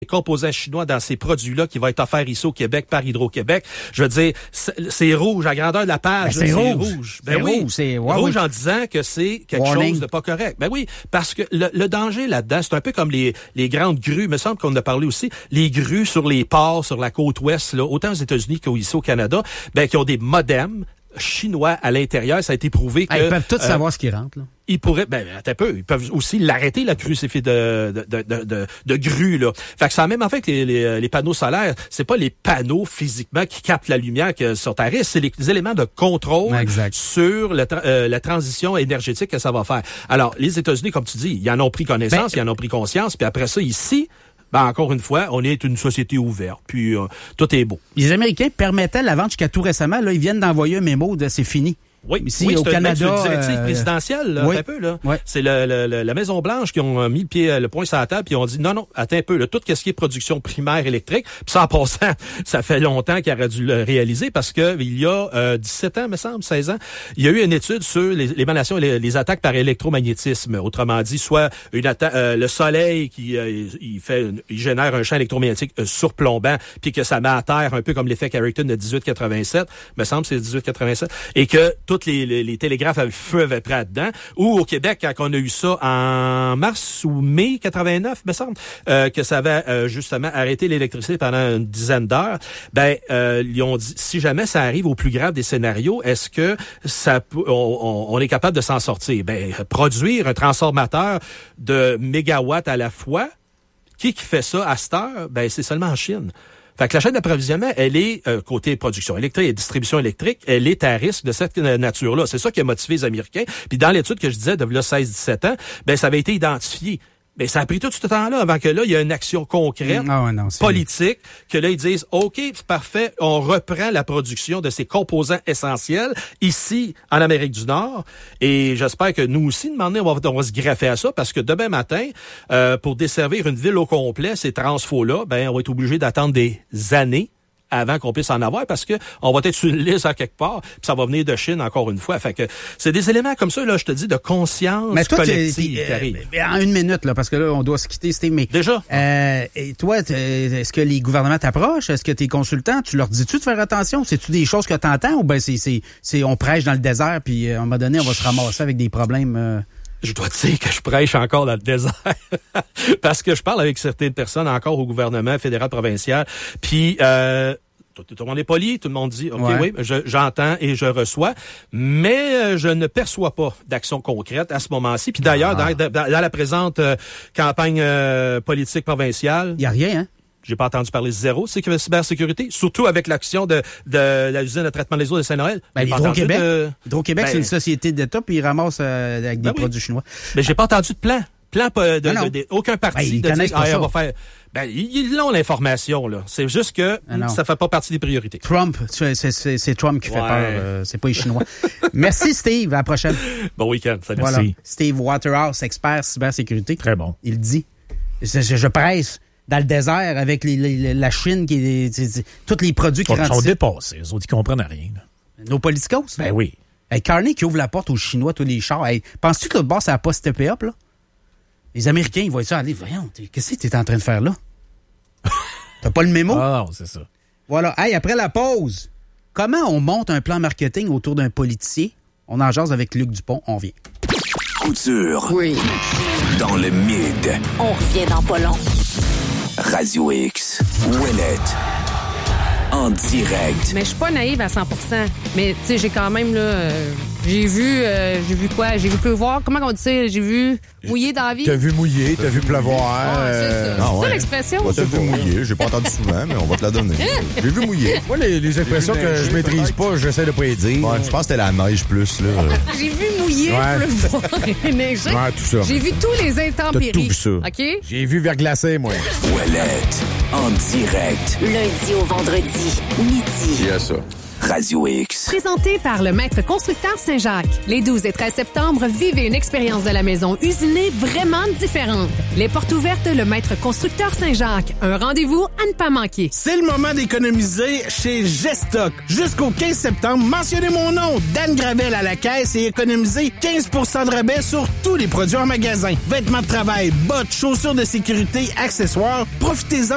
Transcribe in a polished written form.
composants chinois dans ces produits-là qui va être offert ici au Québec par Hydro-Québec. Je veux dire, c'est rouge, à la grandeur de la page. Ben, c'est rouge. Ben oui, rouge, c'est rouge en disant que c'est quelque chose de pas correct. Ben oui, parce que le danger là-dedans, c'est un peu comme les grandes grues, il me semble qu'on en a parlé aussi, les grues sur les ports, sur la côte ouest, là, autant aux États-Unis qu'ici au Canada, ben qui ont des modems chinois à l'intérieur. Ça a été prouvé que... Ils peuvent tous savoir ce qui rentre, là. Ils pourraient, attends un peu, ils peuvent aussi l'arrêter, la crucifix de grue, là. Fait que ça a même en fait que les panneaux solaires, c'est pas les panneaux physiquement qui captent la lumière qui sont à risque, c'est les éléments de contrôle sur la transition énergétique que ça va faire. Alors, les États-Unis, comme tu dis, ils en ont pris connaissance, ils en ont pris conscience, puis après ça, ici, encore une fois, on est une société ouverte, puis tout est beau. Les Américains permettaient la vente jusqu'à tout récemment. Là, ils viennent d'envoyer un mémo de c'est fini. Oui, ici, oui, au Canada, c'est une directive présidentielle, là, un peu, là. Oui. C'est la Maison-Blanche qui ont mis le poing sur la table, puis ils ont dit non, attends un peu, là, tout ce qui est production primaire électrique, puis ça, en passant, ça fait longtemps qu'il aurait dû le réaliser, parce que il y a 17 ans, me semble, 16 ans, il y a eu une étude sur l'émanation et les attaques par électromagnétisme. Autrement dit, soit une attaque, le soleil qui il génère un champ électromagnétique surplombant, puis que ça met à terre, un peu comme l'effet Carrington de 1887, me semble c'est 1887, et que toutes les télégraphes avaient feu avaient pris là-dedans. Ou au Québec, quand on a eu ça en mars ou mai 89, me semble, que ça avait justement arrêté l'électricité pendant une dizaine d'heures, ils ont dit, si jamais ça arrive au plus grave des scénarios, est-ce que on est capable de s'en sortir? Produire un transformateur de mégawatts à la fois, qui fait ça à cette heure? C'est seulement en Chine. Fait que la chaîne d'approvisionnement, elle est, côté production électrique et distribution électrique, elle est à risque de cette nature-là. C'est ça qui a motivé les Américains. Puis dans l'étude que je disais de 16-17 ans, ça avait été identifié. Ça a pris tout ce temps-là avant que là, il y ait une action concrète, politique, que là, ils disent, OK, c'est parfait, on reprend la production de ces composants essentiels ici, en Amérique du Nord. Et j'espère que nous aussi, demander, on va se greffer à ça, parce que demain matin, pour desservir une ville au complet, ces transfos-là, on va être obligé d'attendre des années avant qu'on puisse en avoir, parce que on va être sur une liste à quelque part, puis ça va venir de Chine encore une fois. Fait que c'est des éléments comme ça, là, je te dis, de conscience collective qui arrive. En une minute, là, parce que là, on doit se quitter, Steve, mais... Déjà? Et toi, est-ce que les gouvernements t'approchent? Est-ce que tes consultants, tu leur dis-tu de faire attention? C'est-tu des choses que t'entends, ou c'est on prêche dans le désert, puis à un moment donné, on va se ramasser avec des problèmes... Je dois te dire que je prêche encore dans le désert parce que je parle avec certaines personnes encore au gouvernement fédéral, provincial, puis tout le monde est poli, tout le monde dit oui, j'entends et je reçois, mais je ne perçois pas d'action concrète à ce moment-ci. Puis d'ailleurs, dans la présente campagne politique provinciale, il y a rien, hein? J'ai pas entendu parler zéro cybersécurité, surtout avec l'action de la usine de traitement des eaux de Saint-Noël. Hydro-Québec, c'est une société d'État, puis ils ramassent avec des produits chinois. Mais j'ai pas entendu de plan. Aucun parti de dire, on va faire... ils ont l'information, là. C'est juste que ça fait pas partie des priorités. Trump, c'est Trump qui fait peur. C'est pas les Chinois. Merci, Steve. À la prochaine. Bon week-end. Salut. Voilà. Steve Waterhouse, expert cybersécurité. Très bon. Il dit. Je presse dans le désert avec la Chine, tous les produits qui rentrent. Ils sont dépassés. Ils comprennent rien. Là. Nos politicos? Ben oui. Hey, Carney qui ouvre la porte aux Chinois, tous les chars. Hey, penses-tu que l'autre bord, ça n'a pas steppé up, là? Les Américains, ils voient ça aller. Voyons, qu'est-ce que tu es en train de faire là? T'as pas le mémo? Ah non, c'est ça. Voilà. Hey, après la pause, comment on monte un plan marketing autour d'un politicien? On en jase avec Luc Dupont. On revient. Couture. Oui. Dans le mid. On revient dans pas long. Radio X. Ouellette. En direct. Mais je suis pas naïve à 100%. Mais tu sais, j'ai quand même là, j'ai vu quoi? J'ai vu pleuvoir. Comment on dit ça? J'ai vu mouiller dans la vie. T'as vu mouiller, t'as vu pleuvoir. C'est ça l'expression. T'as vu mouiller. J'ai pas entendu souvent, mais on va te la donner. J'ai vu mouiller. Moi, les expressions que je maîtrise pas, j'essaie de pas les dire. Ouais, je pense que c'était la neige plus, là. J'ai vu mouiller, pleuvoir et neiger. Ouais, tout ça. J'ai vu tous les intempéries. T'as tout vu ça. OK? J'ai vu verglacer, moi. Ouellette. En direct. Lundi au vendredi, midi. Yes, ça. Radio X. Présenté par le Maître Constructeur Saint-Jacques. Les 12 et 13 septembre, vivez une expérience de la maison usinée vraiment différente. Les portes ouvertes, le Maître Constructeur Saint-Jacques. Un rendez-vous à ne pas manquer. C'est le moment d'économiser chez Gestock. Jusqu'au 15 septembre, mentionnez mon nom, Dan Gravel à la caisse, et économisez 15% de rabais sur tous les produits en magasin. Vêtements de travail, bottes, chaussures de sécurité, accessoires. Profitez-en